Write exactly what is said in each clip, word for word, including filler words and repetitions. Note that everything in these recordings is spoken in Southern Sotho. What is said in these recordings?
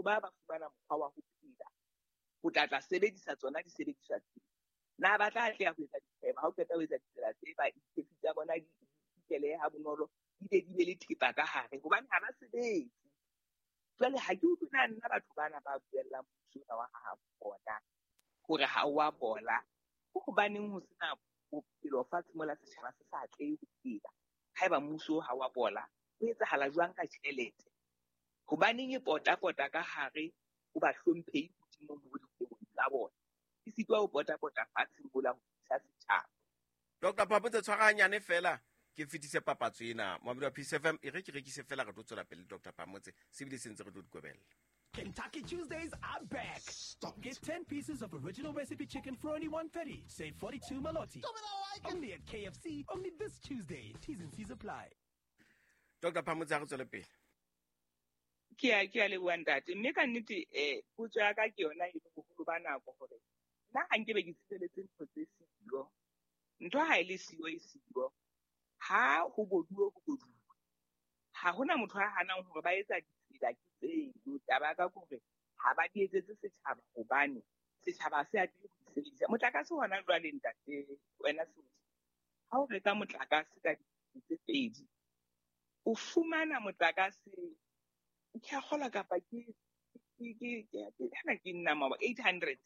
ba ba fumana mokgwa wa ho phela ho tlatla sebedisa tsona di sebediswa tse na ba tla tla ho etsa dikgwebo ha o qeta ho etsa ditsela tse ba iketsetsa bona di ikele ha bonolo di be di be le thepa ka hare hobane ha ba sebetse. Jwale ha ke utlwe na nna batho bana ba buellang mmuso wa ha bona hore ha wa bola ho hobaneng ho sena bophelo fatshe mola setjhaba se sa tle ho phela haeba mmuso ha wa bola ho etsahala jwang ka tjhelete hobaneng e pota pota ka hare ho ba hlomphehi hodimo mo dikgwebong tsa bona ke sitwa ho pota pota fatshe mola ho isa setjhaba. Doctor Phamotse tshwaranyane fela ke fetise papatso ena mo wa Peace F M e re ke rekise fela re tlo tswela pele Doctor Phamotse se bile sentse re tlo dikobela. Kentucky Tuesdays are back. Stop. Get ten pieces of original recipe chicken for only one thirty. Save forty-two maloti. Only at K F C, only this Tuesday. T's and C's apply. Doctor Phamotse a re tswele pele. Ke a ke a le wandate mme ka nnete eh putso ya ka ke yona e le boholo ba nako hore nna ha nke be ke tshebeletse ntho tse silo ntho ha ile siyo e siyo ha ho boduo ho boduo ha hona motho a hanang hore ba etsa ditsela ke tseo taba ka gore ha ba di etsetse setjhaba hobane setjhaba se a tle ho sebedisa motlakase hona jwale ntate wena sotho ha o reka motlakase ka tse pedi o fumana motlakase ke a kgola kapa ke ke ke ke hana ke nna ma eight hundred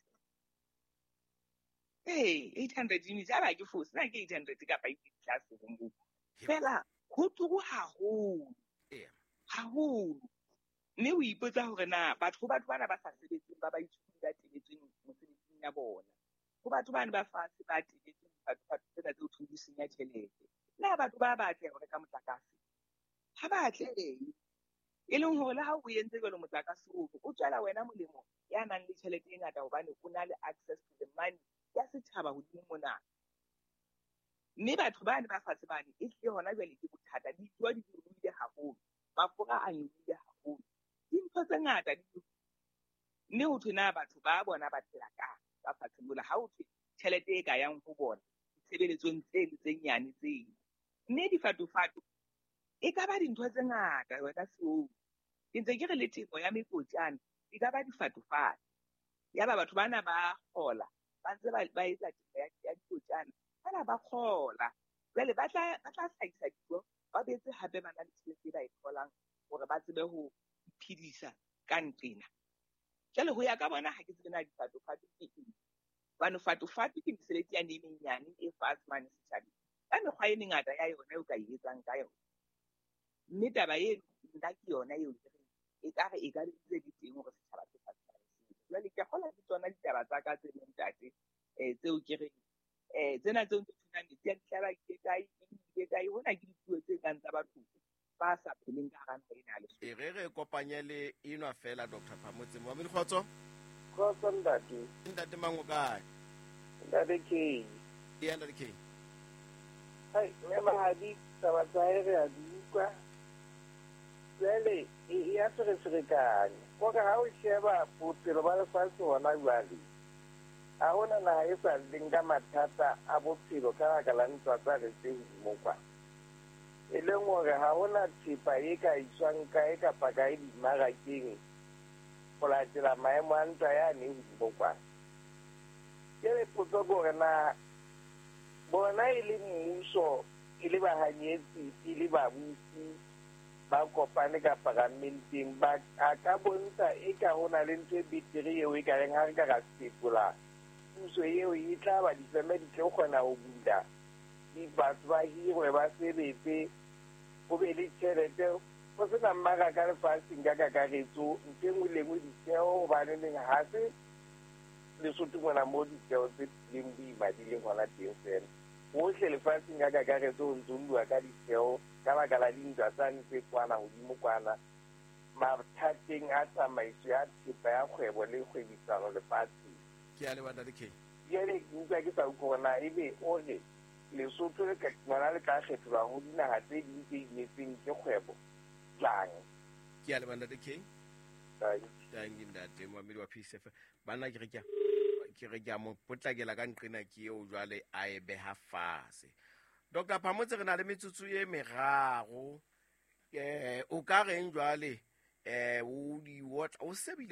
eh eight hundred units ha ba ke fosi na ke eight hundred kapa e class ho ngo fela ho turu haholo haholo mme o ipotsa hore na batho batho bana ba sa sebetseng ba ba ithuti ba teletseng mosebetsing ya bona ho batho bana ba fatshe ba teletseng batho batho tsena tse o thudiseng ya tjhelete na batho ba batle ho reka motlakase ha batle e leng hore le ha o entse jalo motlakase o o tswela wena molemo ya nang le tjhelete e ngata hobane o na le access to the money ya setjhaba hodimo mona mme batho ba ne ba fatshe bane e hle hona jwale ke bothata di tswa di ruile haholo mafura a nyolohile haholo dintho tse ngata di mme ho thona batho ba bona ba phela ka ba fatshe mola ha o thwe tjhelete e ka yang ho bona ditshebeletsong tse le tse nyane tse mme di fatofato e ka ba dintho tse ngata wena seo ke ntse ke re le temo ya mekotsana e ka ba difatofata ya ba batho bana ba kgola ba ntse ba etsa temo ya dikotsana bana ba kgola jwale ba tla ba tla hlahisa dijo ba betse hape ba na le tjhelete ba e tholang hore ba tsebe ho iphedisa ka nqena jwale ho ya ka bona ha ke tsena difatofata ke eng bano fatofata ke mesebetsi ya nemenyane e fast man setjhabeng ka mekgwa e mengata ya yona o ka e etsang ka yona mme taba e nna ke yona eo e ka re e ka le tse di teng hore setjhaba se fatshe jwale ke kgola ke tsona ditaba tsa ka tse leng tate eh tseo ke re eh tsena tseo tse tshwana metsi ya dihlaba ke kae ke kae hona ke dipuo tse kang tsa batho ba sa pheleng ka hara nna ena le e re re kopanye le inwa fela Doctor Phamotse mo ba dikgotso khotso ndati ntate mango kae ndate ke ya ndate ke hai me mahadi taba tsa ere ya dikwa jwale e ya sere sere kane ko ka ha o sheba bophelo ba lefatshe hona jwale ha hona naha e sa leng ka mathata a bophelo ka baka la ntwa tsa le tse hodimo kwa e leng hore ha hona thepa e ka iswang kae kapa kae dimmarakeng go latela maemo a ntwa yane hodimo kwa ke re potso gore na bona e le mmuso e le bahanyetsi e le babusi ba kopane ka parlamenteng ba a ka bontsha e ka hona le ntho e betere eo e ka reng ha re ka ra sepola puso eo e tla ba difeme di tle kgona ho bula di batho ba hirwe ba sebetse go be le tšhelete go sena mmaraka lefatsheng ka kakaretso ntho engwe le engwe ditheo gobaneneng ga se lesotho mona mo ditheo tse leng boima di leng gona teng fela gotlhe lefatsheng ka kakaretso go ntse bua ka ditheo ka baka la dintwa tsa ntse kwana godimo kwana mathateng a tsamaiso ya thepa ya kgwebo le kgwebisano lefatsheng ke a le bana le ke jale ke utlwa ke sa utlwa gona ebe ore lesotho le ngwana le tla kgetholwa go dinaga tse ding tse inetseng ke kgwebo jang ke a le bana le ke tangi ndate moamedi wa Peace F M bana ke re ke ke re ke mo potlakela ka nqena ke eo jwale a e beha fase Doctor Phamotse re na le metsotso e meraro eh o ka reng jwale eh o di what o se